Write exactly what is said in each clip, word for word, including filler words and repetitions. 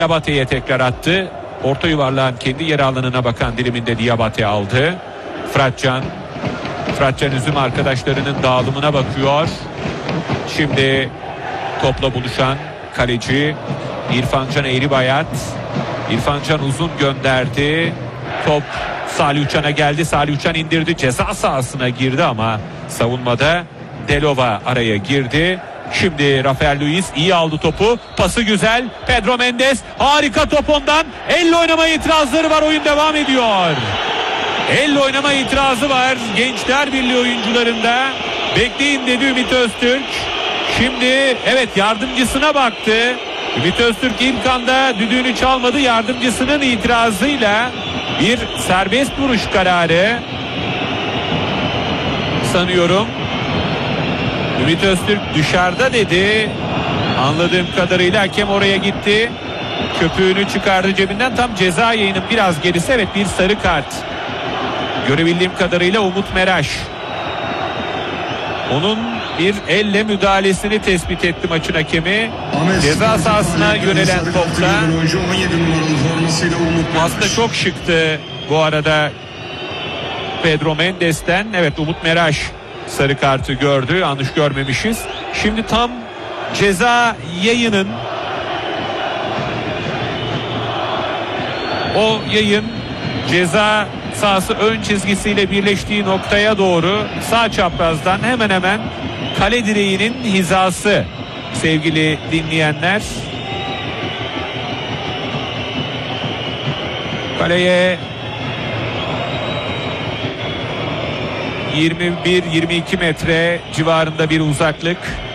Diabate'ye tekrar attı. Orta yuvarlağın kendi yer alanına bakan diliminde Diabate aldı. Fıratcan. Fıratcan Üzüm arkadaşlarının dağılımına bakıyor. Şimdi topla buluşan kaleci İrfancan Eğribayat. İrfancan uzun gönderdi. Top Salih Uçan'a geldi. Salih Uçan indirdi. Ceza sahasına girdi ama savunmada Delova araya girdi. Şimdi Rafael Luiz iyi aldı topu. Pası güzel. Pedro Mendes harika top ondan. Elle oynama itirazları var. Oyun devam ediyor. Elle oynama itirazı var Gençler Birliği oyuncularında. Bekleyin dedi Ümit Öztürk. Şimdi evet yardımcısına baktı. Ümit Öztürk ilk anda düdüğünü çalmadı. Yardımcısının itirazıyla bir serbest vuruş kararı sanıyorum. Ümit Öztürk dışarıda dedi. Anladığım kadarıyla hakem oraya gitti. Köpüğünü çıkardı cebinden. Tam ceza yayının biraz gerisi. Evet, bir sarı kart. Görebildiğim kadarıyla Umut Meraş. Onun bir elle müdahalesini tespit etti maçın hakemi. Ceza sahasına yönelen topta. Aslında çok şıktı bu arada Pedro Mendes'ten. Evet, Umut Meraş sarı kartı gördü. Yanlış görmemişiz. Şimdi tam ceza yayının o yayın ceza sahası ön çizgisiyle birleştiği noktaya doğru sağ çaprazdan hemen hemen kale direğinin hizası sevgili dinleyenler. Kaleye yirmi bir yirmi iki metre civarında bir uzaklık.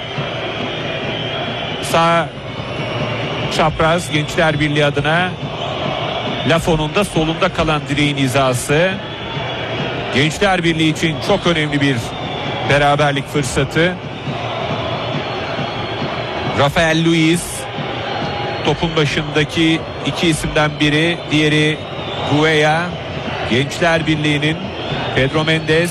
Sağ çapraz Gençler Birliği adına. Lafon'un da solunda kalan direğin hizası. Gençler Birliği için çok önemli bir beraberlik fırsatı. Rafael Luiz topun başındaki iki isimden biri, diğeri Guaya. Gençler Birliği'nin Pedro Mendes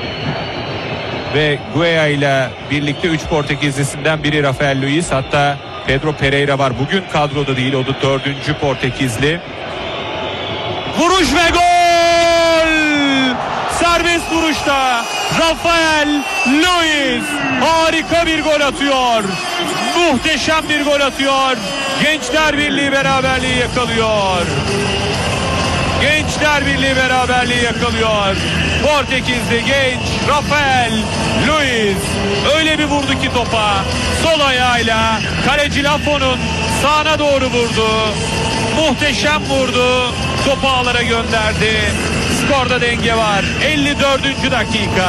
ve Guaya ile birlikte üç Portekizlisinden biri Rafael Luiz. Hatta Pedro Pereira var. Bugün kadroda değil. O da dördüncü Portekizli. Vuruş ve gol! Serbest vuruşta Rafael Luiz harika bir gol atıyor. Muhteşem bir gol atıyor. Gençler Birliği beraberliği yakalıyor. Gençler Birliği beraberliği yakalıyor. Portekizli genç Rafael Luiz öyle bir vurdu ki topa. Sol ayağıyla kaleci Lafon'un sağına doğru vurdu. Muhteşem vurdu. Topu ağlara gönderdi. Skorda denge var. elli dördüncü dakika.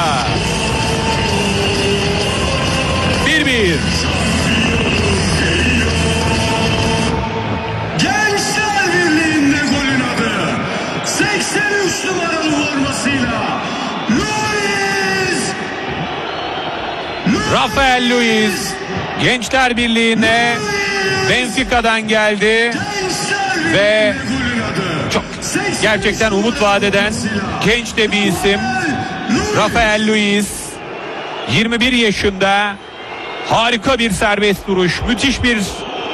bir bir. Gençler Birliği'nde golün adı seksen üç numaralı formasıyla Luiz. Rafael Luiz Gençler Birliği'ne Benfica'dan geldi ve çok gerçekten umut vadeden genç de bir isim. Rafael Luiz yirmi bir yaşında, harika bir serbest vuruş, müthiş bir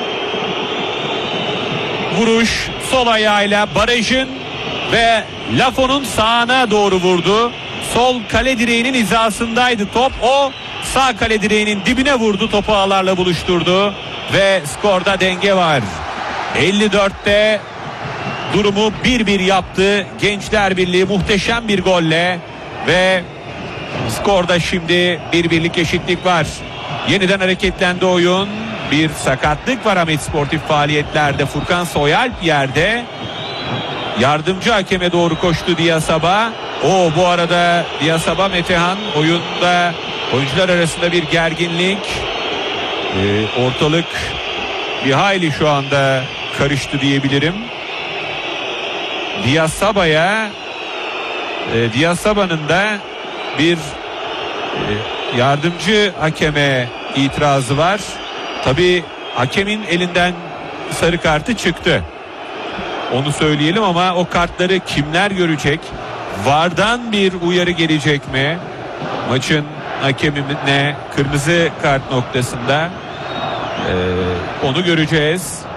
vuruş, sol ayağıyla barajın ve Lafon'un sağına doğru vurdu. Sol kale direğinin hizasındaydı top. O sağ kale direğinin dibine vurdu, topu ağlarla buluşturdu ve skorda denge var. elli dörtte durumu bir bir yaptı Gençler Birliği muhteşem bir golle ve skorda şimdi bir birlik eşitlik var. Yeniden hareketlendi oyun. Bir sakatlık var Ahmet sportif faaliyetlerde. Furkan Soyalp yerde. Yardımcı hakeme doğru koştu Diyasaba. O bu arada Diyasaba Metehan oyunda oyuncular arasında bir gerginlik. Ee, ortalık bir hayli şu anda karıştı diyebilirim. Diyasaba'ya e, Diyasaba'nın da bir e, yardımcı hakeme itirazı var. Tabii hakemin elinden sarı kartı çıktı. Onu söyleyelim ama o kartları kimler görecek? V A R'dan bir uyarı gelecek mi? Maçın hakemine kırmızı kart noktasında ee, onu göreceğiz.